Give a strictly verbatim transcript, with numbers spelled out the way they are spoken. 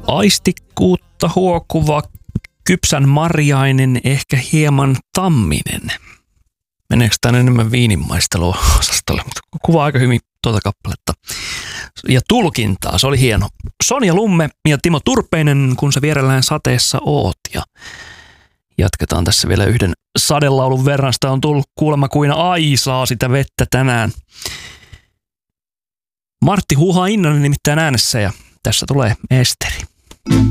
Aistikkuutta huokuva, kypsän marjainen, ehkä hieman tamminen. Meneekö tämä enemmän viininmaisteluosastolle? Mutta kuvaa aika hyvin tuota kappaletta. Ja tulkintaa, se oli hieno. Sonja Lumme ja Timo Turpeinen, kun sä vierellään sateessa oot. Ja jatketaan tässä vielä yhden sadelaulun verran. Sitä on tullut kuulemma kuin aisaa sitä vettä tänään. Martti Huha Innanen nimittäin äänessä ja tässä tulee Esteri.